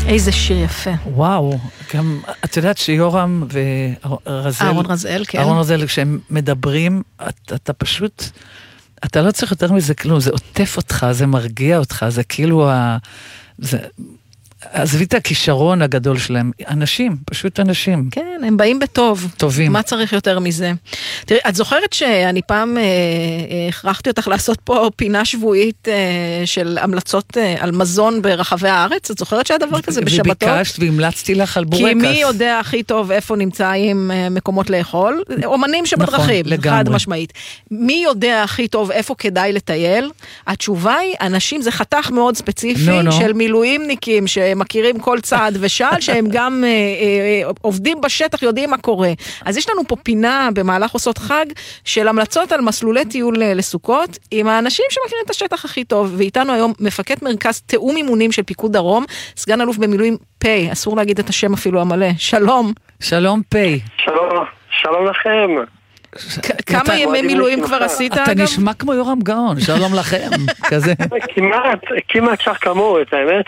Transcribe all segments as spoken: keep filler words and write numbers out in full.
איזה שיר יפה. וואו, גם, את יודעת שיורם ורזל, אהרון רזל, כן. אהרון רזל, כשהם מדברים, אתה, אתה פשוט, אתה לא צריך יותר מזה כלום, זה עוטף אותך, זה מרגיע אותך, זה כאילו ה... זה... עזבי את הכישרון הגדול שלהם, אנשים, פשוט אנשים. כן, הם באים בטוב. טובים. מה צריך יותר מזה? תראי, את זוכרת שאני פעם אה, אה, הכרחתי אותך לעשות פה פינה שבועית אה, של המלצות אה, על מזון ברחבי הארץ? את זוכרת שהיה דבר כזה בשבתות? וביקשת והמלצתי לך על בורקס. כי מי יודע הכי טוב איפה נמצאים אה, מקומות לאכול? אומנים שבדרכים, נכון, לגמרי. חד משמעית. מי יודע הכי טוב איפה כדאי לטייל? התשובה היא, אנשים זה חתך מאוד ספציפי no, no. של מילואימניקים ש... מכירים כל צעד ושעל, שהם גם אה, אה, עובדים בשטח, יודעים מה קורה. אז יש לנו פה פינה במהלך עושות חג, של המלצות על מסלולי טיול לסוכות, עם האנשים שמכירים את השטח הכי טוב, ואיתנו היום מפקד מרכז תאום אימונים של פיקוד דרום, סגן אלוף במילואים פי, אסור להגיד את השם אפילו המלא, שלום. שלום פי. שלום, שלום לכם. כמה ימי מילואים כבר עשית? אתה נשמע כמו יורם גאון, שלום לכם. כזה. כמעט, כמעט שח כמוהו, את האמת.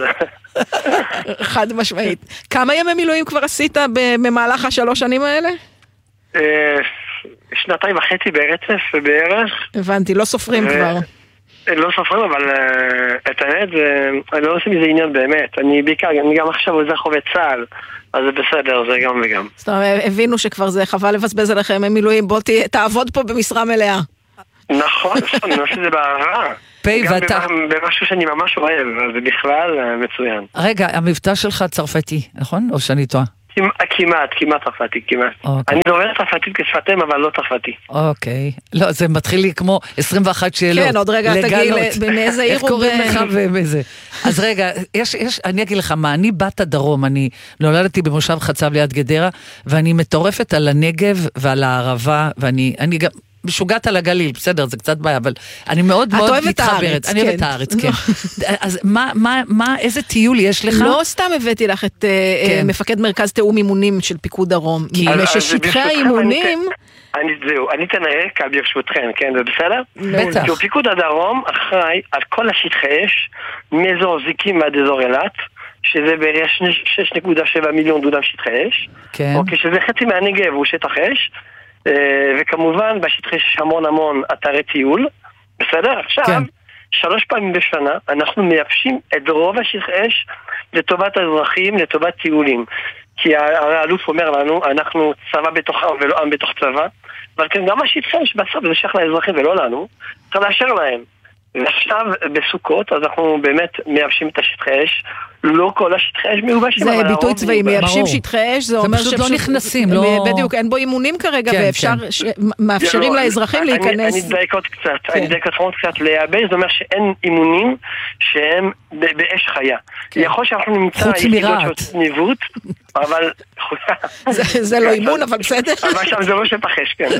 חד משמעית. כמה ימי מילואים כבר עשית במהלך השלוש שנים האלה? שנתיים וחצי ברצף בערך. הבנתי, לא סופרים כבר. לא סופרים, אבל את האמת, אני לא עושה מזה עניין באמת. אני בעיקר, אני גם עכשיו עוזר חובד צה"ל. אז זה בסדר, זה גם וגם. זאת אומרת, הבינו שכבר זה חבל לבזבז עליכם מילואים, בוא תעבוד פה במשרה מלאה. נכון, אני עושה את זה באהבה. גם במשהו שאני ממש אוהב, אז זה בכלל מצוין. רגע, המבטא שלך צרפתי, נכון? או שאני טועה? כמעט, כמעט צרפתי, כמעט. אני דובר צרפתית כשפתים, אבל לא צרפתי. אוקיי. לא, זה מתחיל לי כמו עשרים ואחת שאלות. כן, עוד רגע תגיד מאיזה עיר הוא... איך קוראים לך ובאיזה. אז רגע, אני אגיד לך מה, אני בת הדרום, אני נולדתי במושב חצב ליד גדרה, ואני מטורפת על הנגב ועל הערבה, ואני גם... משוגעת על הגליל, בסדר, זה קצת בעיה, אבל אני מאוד מאוד מתחברת. אני אוהבת הארץ, כן. אז מה, מה, מה, איזה טיול יש לך? לא סתם הבאתי לך את מפקד מרכז תאום אימונים של פיקוד דרום, כי ששטחי האימונים... זהו, אני תנהק ברשותכם, כן, זה בסדר? בטח. כי פיקוד הדרום אחראי על כל השטחי אש, מאזור זיקים עד אזור אילת, שזה בערך שש נקודה שבע מיליון דונם שטחי אש, אוקיי, שזה חצי מהנגב הוא שטח אש, וכמובן בשטחי יש המון המון אתרי טיול, בסדר? עכשיו, כן. שלוש פעמים בשנה אנחנו מייבשים את רוב השטחי אש לטובת האזרחים, לטובת טיולים. כי האלוף אומר לנו, אנחנו צבא בתוך עם ולא עם בתוך צבא, אבל כן, גם השטחי אש בסוף זה שייך לאזרחים ולא לנו, צריך לאשר להם. ועכשיו בסוכות, אז אנחנו באמת מייבשים את השטחי אש, לא כל השטחי אש מיובשים. זה ביטוי צבאי, מייבשים שטחי אש, זה אומר שפשוט לא נכנסים, לא... בדיוק, אין בו אימונים כרגע, ואפשר, מאפשרים לאזרחים להיכנס. אני אדייק עוד קצת, אני אדייק עוד קצת לייבש, זה אומר שאין אימונים שהם באש חיה. יכול שאנחנו נמצא יחידות שעושות ניווט, אבל... זה לא אימון, אבל בסדר. אבל שם זה לא שפחש, כן.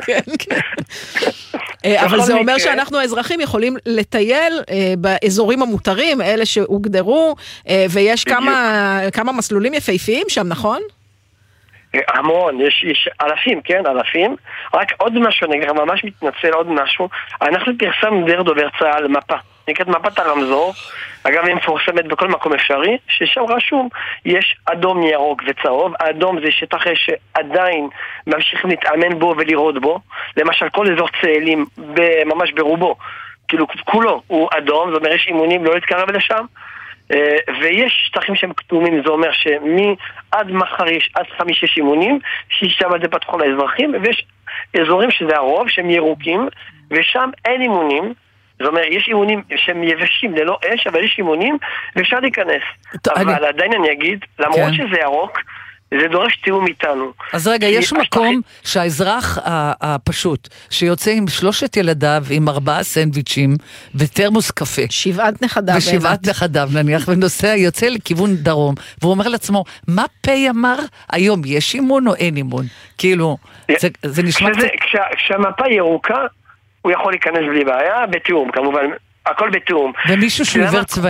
אבל זה אומר שאנחנו האזרחים יכולים לטייל באזורים המותרים, אלה שהוגדרו, ויש כמה מסלולים יפהפיים שם, נכון? המון, יש אלפים, כן, אלפים. רק עוד משהו, אני ממש מתנצל, עוד משהו. אנחנו פרסם דרך דובר צה"ל מפה. נקראת מפת הרמזור, אגב היא מפורסמת בכל מקום אפשרי, ששם רשום, יש אדום, ירוק וצהוב. האדום זה שטח שעדיין ממשיכים להתאמן בו ולראות בו, למשל כל אזור צאלים, ממש ברובו, כאילו כולו הוא אדום, זאת אומרת יש אימונים לא להתקרב לשם, ויש שטחים שהם כתומים, זה אומר שמעד מחר יש עד חמיש יש אימונים, ששם על זה פתחו לאזרחים, ויש אזורים שזה הרוב, שהם ירוקים, ושם אין אימונים, זאת אומרת, יש אימונים שהם יבשים ללא אש, אבל יש אימונים ואפשר להיכנס. אבל עדיין אני אגיד, למרות שזה ירוק, זה דורש תיאום איתנו. אז רגע, יש מקום שהאזרח הפשוט, שיוצא עם שלושת ילדיו, עם ארבעה סנדוויצ'ים, ותרמוס קפה. שבעת נכדיו. ושבעת נכדיו, נניח, ונוסע, יוצא לכיוון דרום, והוא אומר לעצמו, מה פי אמר? היום יש אימון או אין אימון? כאילו, זה נשמע... כשהמפה ירוקה, הוא יכול להיכנס בלי בעיה, בתיאום, כמובן, הכל בתיאום. ומישהו שהוא עיוור צבעים?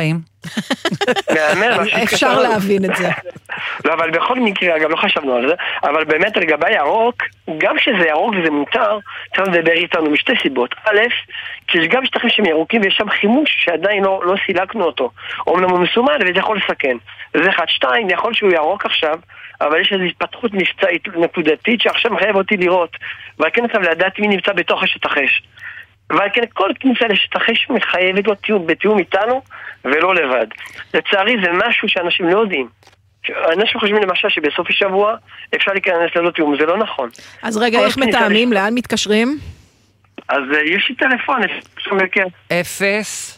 אפשר להבין את זה. לא, אבל בכל מקרה, אגב, לא חשבנו על זה, אבל באמת לגבי ירוק, גם שזה ירוק וזה מותר, צריך לדבר איתנו משתי סיבות. א', כי יש גם שטחים שהם ירוקים ויש שם חימוש שעדיין לא, לא סילקנו אותו. אומנם הוא מסומן וזה יכול לסכן. זה אחד, שתיים, יכול שהוא ירוק עכשיו, אבל יש איזו התפתחות מבצעית נקודתית שעכשיו מחייב אותי לראות. ועל כן עכשיו לדעת מי נמצא בתוך השטח אש. ועל כן כל כניסה לשטח אש מחייבת לו תיאום, בתיאום איתנו ולא לבד. לצערי זה משהו שאנשים לא יודעים. אנשים חושבים למשל שבסוף השבוע אפשר להיכנס ללא תיאום, זה לא נכון. אז רגע, איך מתאמים? לאן מתקשרים? אז יש לי טלפון, אפס.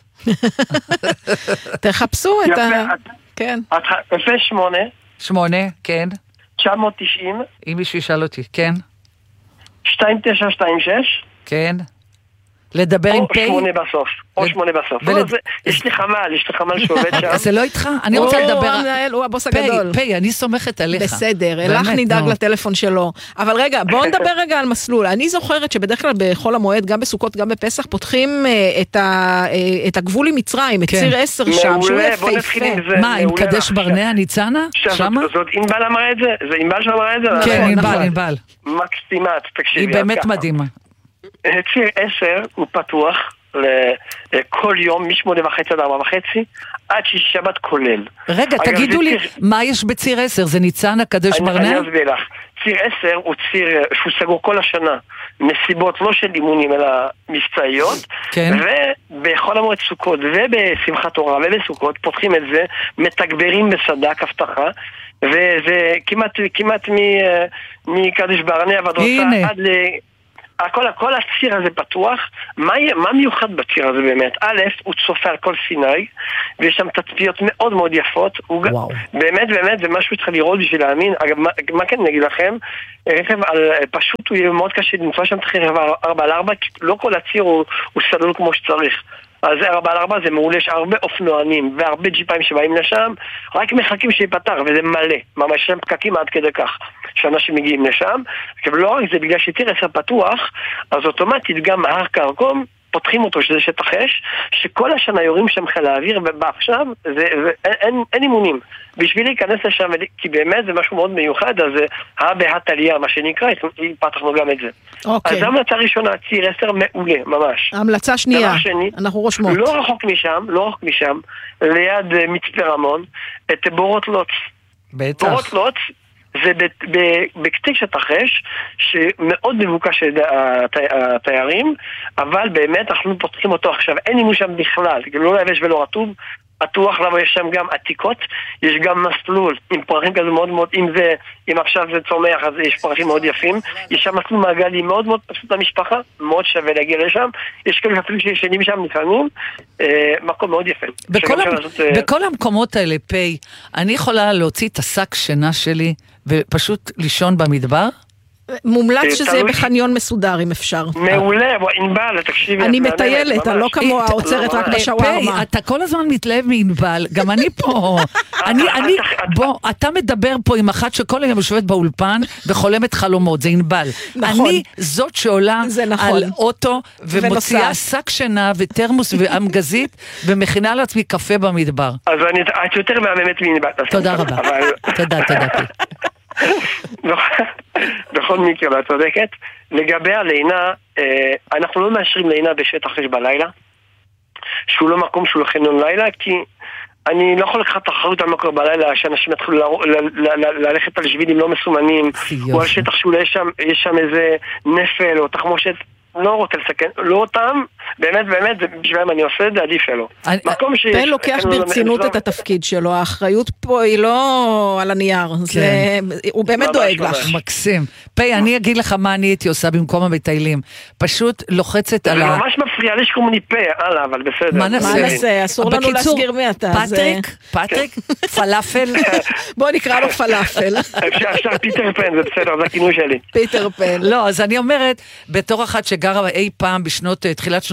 תחפשו את ה... כן. אפס שמונה. שמונה, כן. תשע מאות תשעים. אם מישהו ישאל אותי, כן. שתיים תשע שתיים שש. כן. לדבר עם פי? או שמונה בסוף, או שמונה בסוף. יש לי חמל, יש לי חמל שעובד שם. זה לא איתך? אני רוצה לדבר... הוא המנהל, הוא הבוס הגדול. פי, אני סומכת עליך. בסדר, אלך נדאג לטלפון שלו. אבל רגע, בואו נדבר רגע על מסלול. אני זוכרת שבדרך כלל בחול המועד, גם בסוכות, גם בפסח, פותחים את הגבול עם מצרים, את ציר עשר שם, שהוא יפהפה. מה, עם קדש ברנע, ניצנה? שמה? זאת ענבל אמרה את זה? זה ענבל שאמרה את זה? כן, ענבל, ענבל. מקסימת, תקשיבי. היא באמת מדהימה. ציר עשר הוא פתוח לכל יום משמונה וחצי עד ארבע וחצי עד שיש שבת כולל. רגע, תגידו לי, מה יש בציר עשר? זה ניצנה, קדש ברנע? אני אסביר לך. ציר עשר הוא ציר שהוא סגור כל השנה, מסיבות לא של אימונים אלא מבצעיות, ובכל המועד סוכות ובשמחת תורה ובסוכות פותחים את זה, מתגברים בסדק הבטחה, וזה כמעט כמעט מקדש ברנע ועד רוצה עד ל... הכל, הכל הציר הזה פתוח. מה, מה מיוחד בציר הזה באמת? א', הוא צופה על כל סיני, ויש שם תצפיות מאוד מאוד יפות. וואו. באמת, באמת, זה משהו שצריך לראות בשביל להאמין. אגב, מה, מה כן נגיד לכם? רכב על, פשוט הוא יהיה מאוד קשה למצוא שם צריך רכב ארבע על ארבע, כי לא כל הציר הוא, הוא סלול כמו שצריך. אז זה ארבע על ארבע, זה מעולה, יש הרבה אופנוענים והרבה ג'יפיים שבאים לשם, רק מחכים שיפתח, וזה מלא. ממש שם פקקים עד כדי כך, שאנשים מגיעים לשם. ולא רק זה, בגלל שציר עשר פתוח, אז אוטומטית גם הר קרקום, פותחים אותו, שזה שטח אש, שכל השנה יורים שם חיל האוויר, ועכשיו זה, זה, אין, אין אימונים. בשביל להיכנס לשם, כי באמת זה משהו מאוד מיוחד, אז הא בהא תליא, מה שנקרא, פתחנו גם את זה. אוקיי. אז ההמלצה הראשונה, ציר עשר מעולה, ממש. ההמלצה שנייה, שני, אנחנו רושמות. לא רחוק משם, לא רחוק משם, ליד מצפה רמון, את בורות לוץ. בטח. בורות לוץ, זה בקצה שטח אש, שמאוד מבוקש התיירים, אבל באמת אנחנו פותחים אותו עכשיו, אין לנו שם בכלל, לא יבש ולא רטוב, פתוח למה יש שם גם עתיקות, יש גם מסלול עם פרחים כזה מאוד מאוד, אם זה, אם עכשיו זה צומח אז יש פרחים מאוד יפים, יש שם מסלול מעגלי מאוד מאוד פשוט למשפחה, מאוד שווה להגיע לשם, יש כאלה אפילו שישנים שם לפעמים, אה, מקום מאוד יפה. בכל, המ... לעשות, בכל אה... המקומות האלה, פי, אני יכולה להוציא את השק שינה שלי ופשוט לישון במדבר? מומלץ שזה יהיה בחניון מסודר אם אפשר. מעולה, ענבל, תקשיבי. אני מטיילת, אני לא כמוה עוצרת רק בשווארמה. אתה כל הזמן מתלהב מענבל, גם אני פה. בוא, אתה מדבר פה עם אחת שכל היום יושבת באולפן וחולמת חלומות, זה ענבל. אני זאת שעולה על אוטו ומוציאה שק שינה וטרמוס ואמגזית ומכינה לעצמי קפה במדבר. אז את יותר מהממת מענבל. תודה רבה. תודה, תודה. בכל מקרה, ואת צודקת. לגבי הלינה, אנחנו לא מאשרים לינה בשטח אש בלילה, שהוא לא מקום שהוא לא חניון לילה, כי אני לא יכול לקחת תחרות על מקום בלילה שאנשים יתחילו ללכת על שבילים לא מסומנים, או על שטח שאולי יש שם איזה נפל או תחמושת. לא רוצה לסכן, לא אותם, באמת, באמת, בשבילם אני עושה את זה, עדיף שלו. פן לוקח ברצינות את התפקיד שלו, האחריות פה היא לא על הנייר, הוא באמת דואג לך. מקסים. פי, אני אגיד לך מה אני הייתי עושה במקום המטיילים, פשוט לוחצת על ה... זה ממש מפריע לי שקוראים לי פה, הלאה, אבל בסדר. מה נעשה? אסור לנו להסגיר מי אתה. פטריק, פטריק, פלאפל. בוא נקרא לו פלאפל. אפשר פיטר פן, זה בסדר, זה הכינוי שלי. פיטר פן. לא, אז אני אומרת, בתור אחת שגרה אי פעם בשנות, תחילת שנות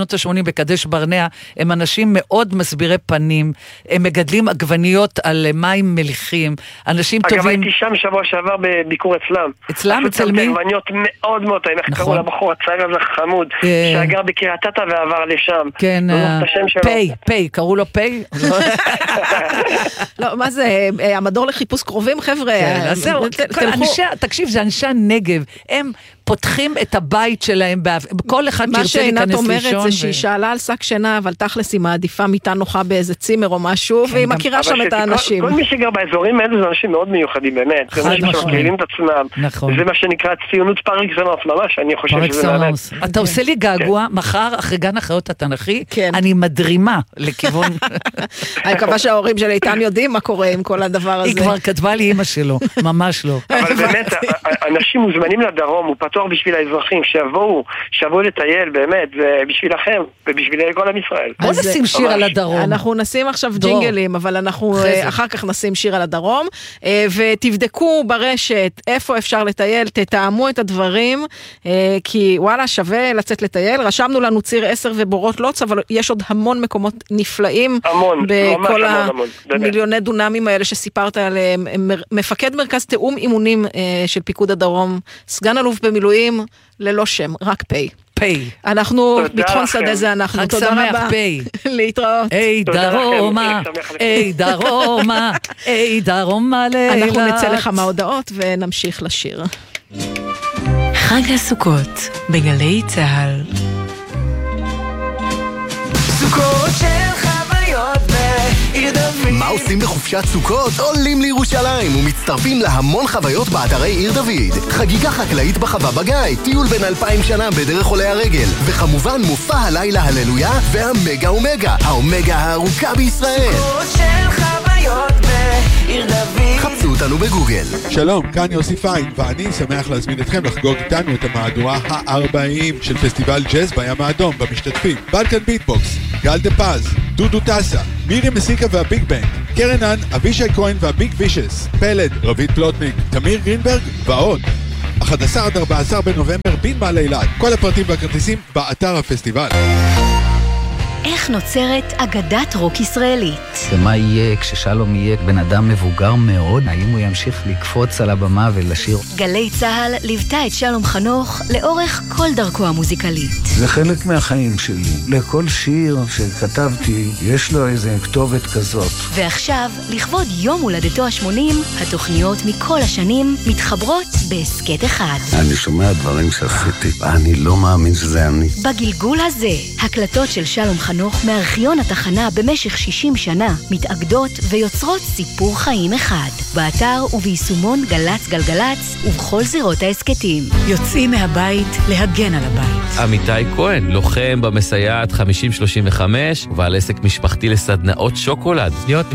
בשנות ה-שמונים בקדש ברנע, הם אנשים מאוד מסבירי פנים, הם מגדלים עגבניות על מים מליחים, אנשים אגב, טובים. הייתי שם שבוע שעבר בביקור אצלם. אצלם, אצל מי? עגבניות מאוד מאוד טעים, איך נכון. קראו לבחור הצעיר הזה חמוד, שגר בקריית אתא ועבר לשם. כן, פי, פי, קראו לו פי? לא, מה זה, המדור לחיפוש קרובים, חבר'ה? תקשיב, זה אנשי הנגב, הם פותחים את הבית שלהם, כל אחד שירצה להיכנס לישון. מה שעינת אומרת זה שהיא שאלה על שק שינה, אבל תכלס היא מעדיפה מיטה נוחה באיזה צימר או משהו, והיא מכירה שם את האנשים. כל מי שגר באזורים האלה זה אנשים מאוד מיוחדים, באמת. זה אנשים שמכירים את עצמם. זה מה שנקרא ציונות פר אקסלנס, ממש, אני חושב שזה באמת. אתה עושה לי געגוע, מחר אחרי גן החיות התנ"כי, אני מדרימה לכיוון. אני מקווה שההורים של איתן יודעים מה קורה עם כל הדבר הזה. היא כבר כתבה לי אמא שלו, ממש לא. אבל באמת, אנשים מוזמנים לדרום, הוא פתוח בשביל האזרחים, שיבואו, שיבואו לטייל, באמת, ובשבילכם, ובשביל כל עם ישראל. בוא נשים שיר על הדרום. אנחנו נשים עכשיו ג'ינגלים, אבל אנחנו אחר כך נשים שיר על הדרום, ותבדקו ברשת איפה אפשר לטייל, תתאמו את הדברים, כי וואלה, שווה לצאת לטייל. רשמנו לנו ציר עשר ובורות לוץ, אבל יש עוד המון מקומות נפלאים. המון, בכל המיליוני דונמים האלה שסיפרת עליהם. מפקד מרכז תאום אימונים של פיקוד הדרום, סגן אלוף במילואים, ללא שם, רק פי. פי. אנחנו, ביטחון שדה זה אנחנו. תודה רבה. להתראות. היי דרומה, היי דרומה, היי דרומה לאילת. אנחנו נצא לכמה הודעות ונמשיך לשיר. חג הסוכות בגלי צהל. סוכות של חוויות בעיר דוד. מה עושים בחופשת סוכות? עולים לירושלים ומצטרפים להמון חוויות באתרי עיר דוד. חגיגה חקלאית בחווה בגיא, טיול בין אלפיים שנה בדרך עולי הרגל, וכמובן מופע הלילה הללויה והמגה אומגה, האומגה הארוכה בישראל. סוכות של חוויות בעיר דוד. חפשו אותנו בגוגל. שלום, כאן יוסי פיין, ואני שמח להזמין אתכם לחגוג איתנו את המהדורה ה-ארבעים של פסטיבל ג'אז בים האדום. במשתתפים בלקן ביטבוקס, גל דה פז, דודו טסה, מירי מסיקה והביג בנג, קרנן, אבישי כהן והביג וישס, פלד, רבית פלוטניק, תמיר גרינברג ועוד. אחד עשר עד ארבעה עשר בנובמבר בנמל אילת. כל הפרטים והכרטיסים באתר הפסטיבל. איך נוצרת אגדת רוק ישראלית? ומה יהיה כששלום יהיה בן אדם מבוגר מאוד? האם הוא ימשיך לקפוץ על הבמה ולשיר? גלי צהל ליוותה את שלום חנוך לאורך כל דרכו המוזיקלית. זה חלק מהחיים שלי. לכל שיר שכתבתי יש לו איזה כתובת כזאת. ועכשיו, לכבוד יום הולדתו ה-שמונים, התוכניות מכל השנים מתחברות בהסקט אחד. אני שומע דברים שעשיתי, אני לא מאמין שזה אני. בגלגול הזה, הקלטות של שלום חנוך חנוך מארכיון התחנה במשך שישים שנה מתאגדות ויוצרות סיפור חיים אחד. באתר וביישומון גלץ גלגלץ ובכל זירות העסקתים. יוצאים מהבית להגן על הבית. עמיתי כהן, לוחם במסייעת חמישים שלושים וחמש ובעל עסק משפחתי לסדנאות שוקולד. להיות